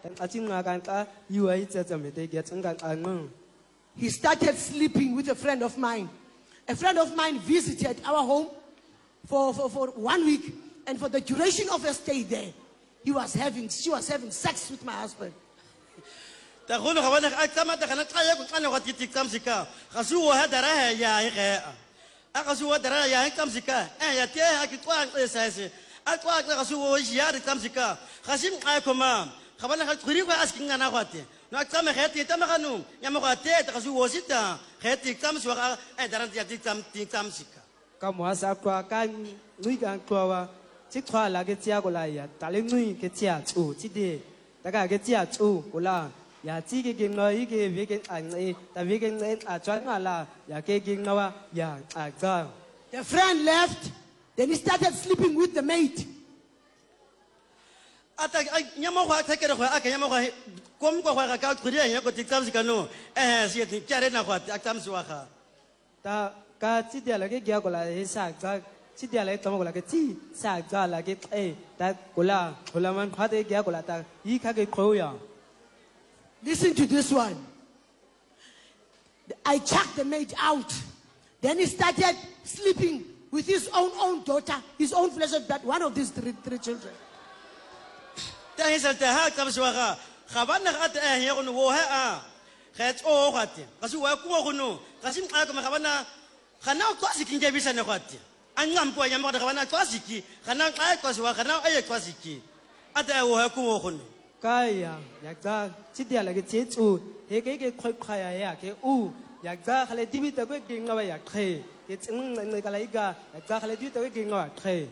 He started sleeping with a friend of mine. A friend of mine visited our home for 1 week, and for the duration of her stay there, she was having sex with my husband. ta go ga bona a tsama ta kana tsaya go tsana go titik tsamsika ga se o ha dara ya ge a ga se o dara ya tsamsika ya te ha ki tswa se se a tswa ga se o ya ri tsamsika ga se a khoma ga bona ga tsuri go asking ngana go te no tsama ge te tama ganu ya mo go te ga se o sita ge te tsamsi wa a dara ya tik tsamsika ka mo sa kwa ka nui ka kwa wa chi thwa la ke tia go la ya ta le nui ke tia chu chi de ta ka ke tia chu go la ya chi ke ging no yi ke ve ke an e ta ve ke ne a chwa nga la ya ke ging no wa ya a ga. The friend left, then he started sleeping with the maid. ata nyamo go thekere go aka nyamo go kom go ga ka tsuri ya go tik tsamsika no se te kya re na go a tsamsi wa ga ta ka chi dia la ke gya go la he sa ga chi dia la to mo go la ke chi sa ga la ke e ta go la man kha de gya go la ta yi kha ke kho ya. Listen to this one. I chucked the maid out. Then he started sleeping with his own daughter, his own flesh and blood, one of these three children. ta hisa ta ha tsamsi wa ga ga bana ga ta he go no wo ha a ga tso go ate ga se wa ku go no ga se mqa ka ga bana ga na go se kinge bisa ne go ate an ngam po ya mo ga bana go se ki ga na ga go se wa ga na ai go se ki ata wo ha ku go no Kaya ya ga chi dia la ke che chu he ke khoi khaya ya ke u ya ga khale dibi ta ke ging wa ya khe ke tsing ne ka la iga ya ga khale dibi ta ke ging wa khe.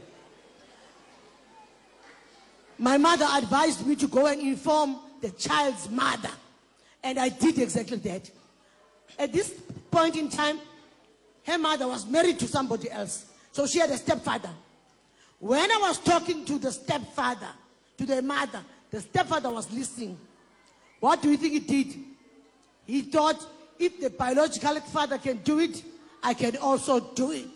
My mother advised me to go and inform the child's mother, and I did exactly that. At this point in time, her mother was married to somebody else, so she had a stepfather. When I was talking to the stepfather, to the mother, the stepfather was listening. What do you think he did? He thought, if the biological father can do it, I can also do it.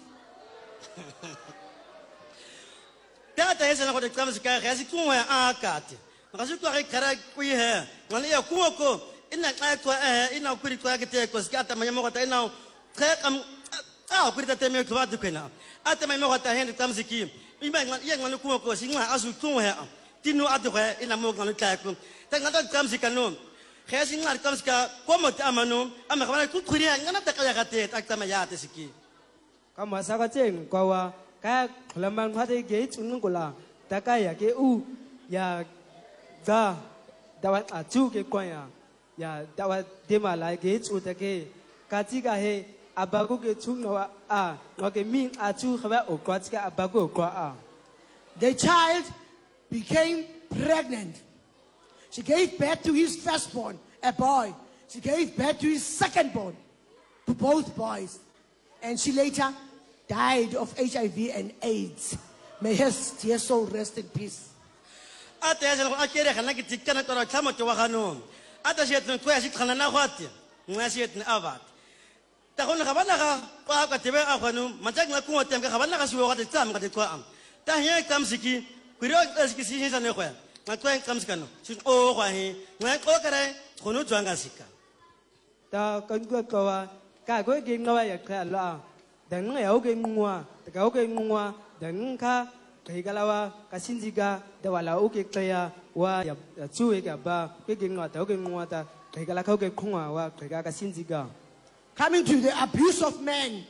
ta ta hisa na go tik tsamsika ga se ku wa a ka te ga se ku ga kara ku he ngale ya ku ko ina ka tswa ina ku ri tswa ke te ko ska ta ma mo go ta ina ga kam a ku ri ta te me ku ba du kena a ta ma mo go ta he tsamsiki i ba ngale ya ngale ku ko si ngwa asu ku he tinu a du ga ina mo ngale ta ku ta ngata tsamsika no ga se ngale tsamsika ko mo ta amano a me ga ba ku khuri ngana ta ka ya ga te ta ta ma ya te siki Ka mo sa ka chen kwa wa ka la man kha de ge chu nu go la ta ka ya ke u ya ga da wa a chu ke kwa ya da wa de ma la ge chu ta ke ka chi ka he abago ke chu no a no ke min a chu kha ba o kwa chi ka abago kwa a. The child became pregnant. She gave birth to his firstborn, a boy. She gave birth to his secondborn, to both boys. And she later died of HIV and AIDS. May her dear soul rest in peace. ata ya go a kere ga na ke tikana toro tlamo te wa gano ata se tne kwa se tlhana na go ate ngwa se tne avat ta go ga bana ga kwa ka tebe a gano matsak na ku tem ga bana ga se go te tsam ga te kwa am ta he kam siki ku ro se ki se sa ne go na kwa kam sikano se o go he ngwa ko kare go no tswanga sika Ta kan ko wa ka go ge no ya kha la dan nga ya o ge ngwa ta ka o ge ngwa dan ka kai ga la wa ka sinji ga da wala o ge kya wa ya chu e ga ba ge ge ngwa ta o ge ngwa ta kai ga la ka o ge khwa wa kai ga ka sinji ga. Coming to the abuse of men.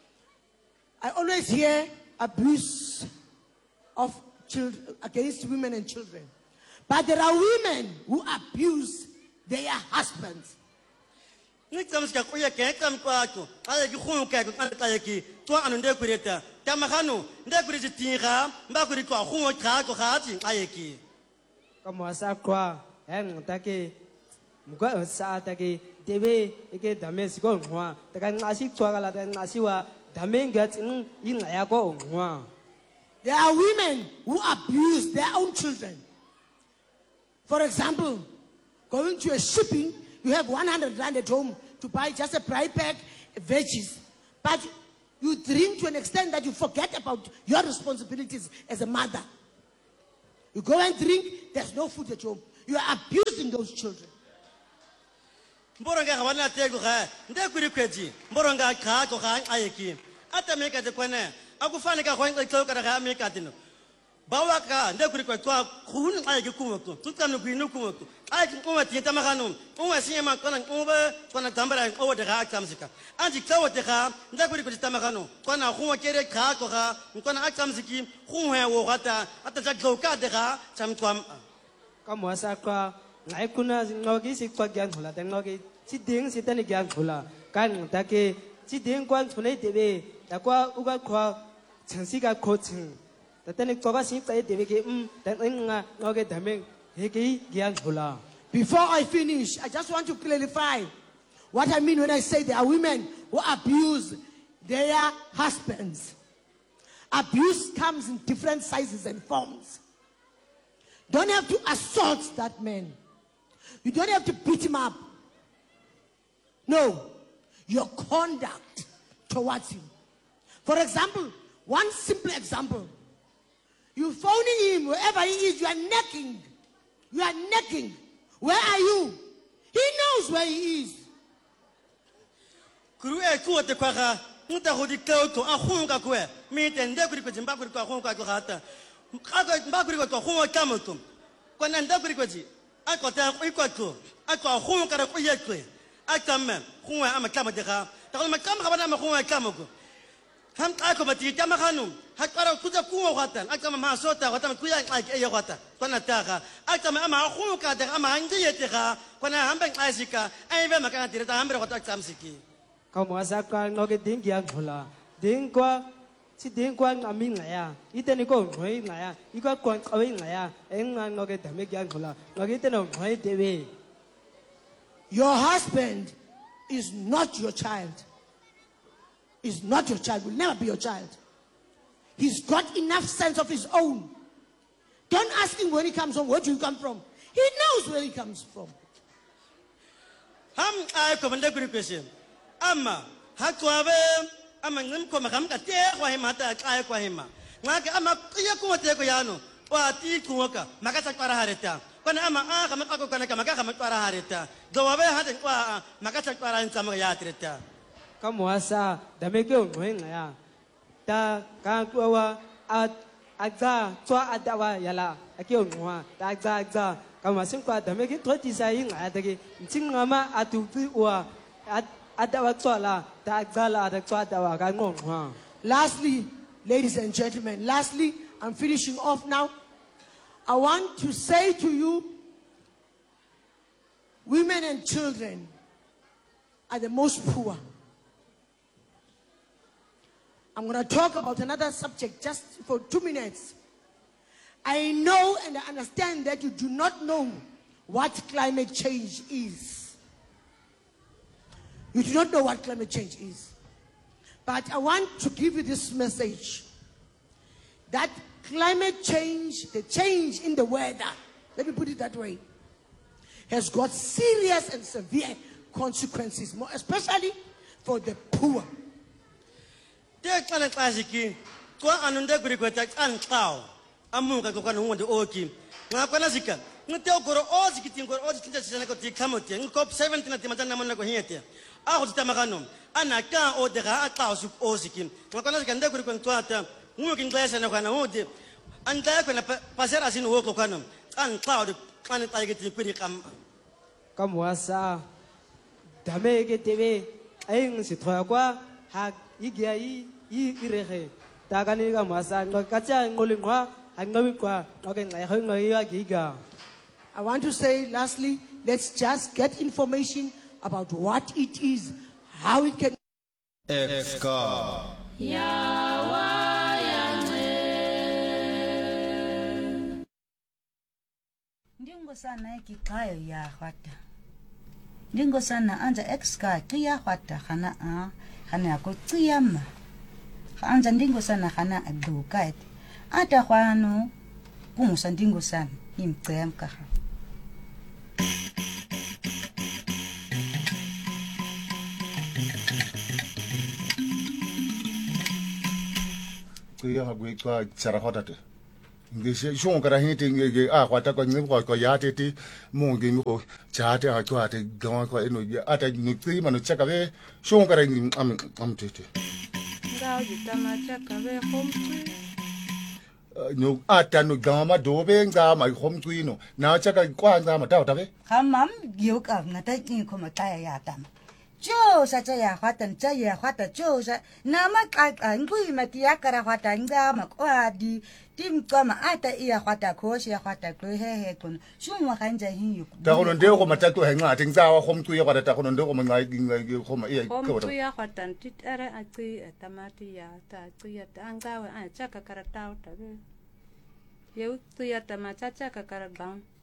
I always hear abuse of children against women and children. But there are women who abuse their husbands. ni tsam ska ku ya ke kam kwa to ala ki khun ka ko ta ya ki to anu nde ku reta ta ma khanu nde ku ri ti ga ba ku ri to khun ka ko ga ti ai ki Ka mo sa kwa en ta ke mu ga sa ta ke debe ke da me si ko ngwa ta ka nga si tswa ga la ta nga si wa da me ga tsin yin ya ko ngwa. There are women who abuse their own children. For example, going to a shipping, you have 100 rand at home to buy just a fry pack, veggies. But you drink to an extent that you forget about your responsibilities as a mother. You go and drink, there's no food at home. You are abusing those children. Mboronga hawana tego ga nde kuri kweji mboronga ka ko ga ayeki ata me ka de kwane akufane ka go ngxo ka ga me ka dino bawa ka nde kuri kwa kwa khun ayeki kuma ko tutano kwinu kuma ko ayeki kuma ti tama kanu uma sima kona uba kona tambara o de ga kamsika anji klawo de ga nde kuri kuri tama kanu kona khuma kere ka ko ga kona akamsiki khumwe wo gata ata ja ka de ga chamkwam ka moasa kwa ngai kuna ngogi si kwa gyang hula tang ngogi si ding si tani gyang hula kan ta ke si ding kwan thune debe ta kwa uga kwa changsi ka ko ching ta tani ko ba si tai debe ke tang nga ngogi dame he ke gyang hula. Before I finish, I just want to clarify what I mean when I say there are women who abuse their husbands. Abuse comes in different sizes and forms. Don't have to assault that man. You don't have to beat him up. No, your conduct towards him. For example, one simple example. You're phoning him wherever he is. You are necking. You are necking. Where are you? He knows where he is. Kuru e ku te kwa muta ho di ka to a khun ka kwe mi te nde kuri ko jimba kuri ko khun ka ko hata ka ko mba kuri ko khun ka mo to ko nan nde kuri ko ji a ko ta ko ko a ko khun ka ko ye kwe a tam khun wa ama kama de ga ta ko ma kama ka ba ma khun wa kama ko ham ka ko mati ta ma khanu ha ka ku ja ku wa hata a kama ma so ta ko ta ku ya ka e hata ko na ta ga a kama ama khun ka de ama ngi ye te ga ko na hambe ka sika ai ve ma ka ti ta hambe ko ta tam siki Ka moasa kwa ngogi ding gyang hula ding kwa si ding kwa ngami ngaya itani ko ngoi ngaya ikwa kwa kawi ngaya enga ngogi dame gyang hula ngogi teno ngoi debe. Your husband is not your child. Is not your child. Will never be your child. He's got enough sense of his own. Don't ask him when he comes home, where do you come from? He knows where he comes from. Ham ai ko mande kuri pese ama hakwabe ama ngim ko makam ka te kwa hima ta ai kwa hima ngake ama iya ko te ko yano wa ti ko ka makasa para hareta kana ama a ka makako kana ka makaka para hareta gawabe hade kwa makasa para nsama ya treta Ka moasa dame ke ngoi ngaya ta ka kwa agza twa adawa yala ake ngwa ta agza ka masin kwa dame ke to ti sai ngaya ta ke ngama atu pi wa adawa twa la ta agza la ta twa adawa ka ngwa. Lastly, ladies and gentlemen, I'm finishing off now. I want to say to you, women and children are the most poor. I'm going to talk about another subject just for 2 minutes. I know and I understand that you do not know what climate change is. You do not know what climate change is. But I want to give you this message that climate change, the change in the weather, let me put it that way, has got serious and severe consequences, more especially for the poor. te kana klasiki ko anunde kuri ko ta an tao amu ka ko kana wonde oki nga kana sika ngte okoro oziki tingoro oziki tinja sene ko tikamote ngko 17 na timata mona ko hiete a go tama kanu ana ka o de ga tao su oziki nga kana sika nde kuri ko ntwata ngu kin klasa na kana ode anda ko na pasera sin wo ko kana an tao de kana ta ke tikuri kam Ka moasa dame ke tebe aing si thoya kwa ha igia i irege ta ka ni ka moasa ngo ka cha ngolingwa angawi kwa ngoke ngai ho ngai ya giga. I want to say, lastly, let's just get information about what it is, how it can. Ndingo sana kikayo ya hwata. Ndingo sana anja exka kia hwata khana yako tsiyama. Anja ndingo sana khana aduka eti. Ata hwano kumusa ndingo sana imtsem kaha. Kuya hagwe kwa tsara hwata te. ngisho shong kara hiti ngi kwata ko ngi ko ya te ti mo ngi ko cha te ko ate gawa ko eno ata no tri mano chaka ve shong kara ngi am te te ngao yitama chaka ve homtui no ata no gama do be ngama hom tui no na chaka kwa ngama ta ta ve Hamam giuk ang ngata ni ko mataya yatam. Jo sa ya hwatan cha ya hwata jo sa nama ka ngui matia kara hwata ngama kwa di tim kama ata ia hwata ko sia hwata ko he kun shumwa kanja hin yu. ta ko nde ko mata to henga ting za wa hom tui ko ta ko nde ko ngai ko ma ia ko homtui ya hwatan tit ara atui tamati ya ta atui ta ngao a chaka karatau ta ve. Eu tu ya tama cha chaka karagang.